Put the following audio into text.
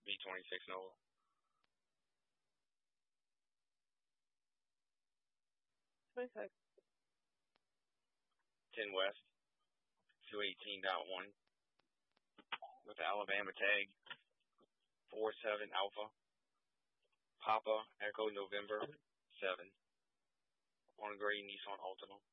B26 Nova. 26. 10 West. 218.1. With the Alabama tag. 47 Alpha. Papa Echo November 7. On a gray Nissan Altima.